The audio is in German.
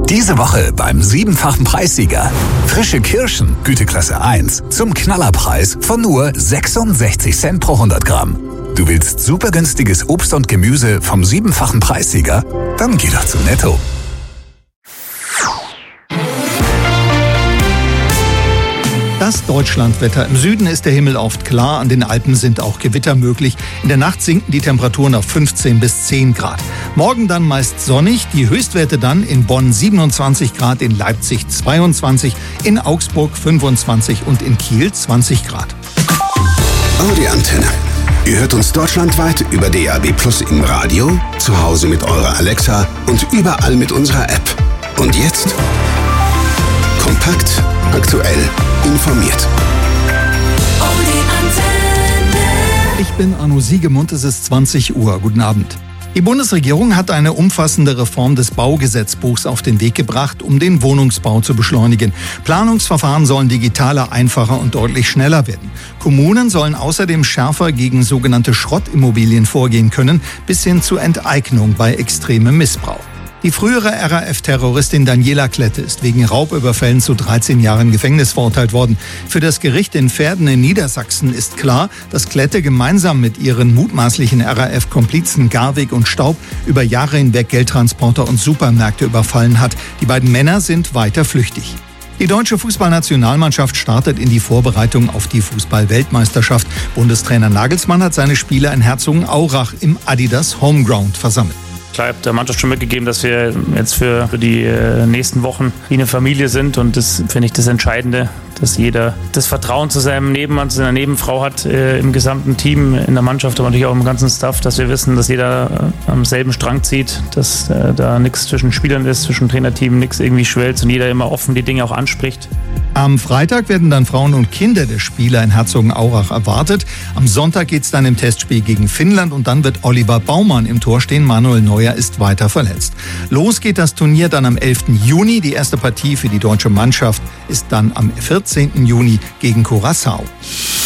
Diese Woche beim 7-fachen Preissieger. Frische Kirschen, Güteklasse 1, zum Knallerpreis von nur 66 Cent pro 100 Gramm. Du willst super günstiges Obst und Gemüse vom 7-fachen Preissieger? Dann geh doch zu Netto. Das Deutschlandwetter. Im Süden ist der Himmel oft klar, an den Alpen sind auch Gewitter möglich. In der Nacht sinken die Temperaturen auf 15 bis 10 Grad. Morgen dann meist sonnig, die Höchstwerte dann in Bonn 27 Grad, in Leipzig 22, in Augsburg 25 und in Kiel 20 Grad. Audi Antenne. Ihr hört uns deutschlandweit über DAB+ im Radio, zu Hause mit eurer Alexa und überall mit unserer App. Und jetzt kompakt, aktuell, informiert. Ich bin Arno Siegemund, es ist 20 Uhr. Guten Abend. Die Bundesregierung hat eine umfassende Reform des Baugesetzbuchs auf den Weg gebracht, um den Wohnungsbau zu beschleunigen. Planungsverfahren sollen digitaler, einfacher und deutlich schneller werden. Kommunen sollen außerdem schärfer gegen sogenannte Schrottimmobilien vorgehen können, bis hin zur Enteignung bei extremem Missbrauch. Die frühere RAF-Terroristin Daniela Klette ist wegen Raubüberfällen zu 13 Jahren Gefängnis verurteilt worden. Für das Gericht in Verden in Niedersachsen ist klar, dass Klette gemeinsam mit ihren mutmaßlichen RAF-Komplizen Garwig und Staub über Jahre hinweg Geldtransporter und Supermärkte überfallen hat. Die beiden Männer sind weiter flüchtig. Die deutsche Fußballnationalmannschaft startet in die Vorbereitung auf die Fußball-Weltmeisterschaft. Bundestrainer Nagelsmann hat seine Spieler in Herzogenaurach im Adidas Homeground versammelt. Ich habe der Mannschaft schon mitgegeben, dass wir jetzt für die nächsten Wochen wie eine Familie sind, und das finde ich das Entscheidende, dass jeder das Vertrauen zu seinem Nebenmann, zu seiner Nebenfrau hat, im gesamten Team, in der Mannschaft, aber natürlich auch im ganzen Staff, dass wir wissen, dass jeder am selben Strang zieht, dass da nichts zwischen Spielern ist, zwischen Trainerteam, nichts irgendwie schwelzt und jeder immer offen die Dinge auch anspricht. Am Freitag werden dann Frauen und Kinder der Spieler in Herzogenaurach erwartet. Am Sonntag geht es dann im Testspiel gegen Finnland und dann wird Oliver Baumann im Tor stehen. Manuel Neuer ist weiter verletzt. Los geht das Turnier dann am 11. Juni. Die erste Partie für die deutsche Mannschaft ist dann am 14. Juni gegen Curaçao.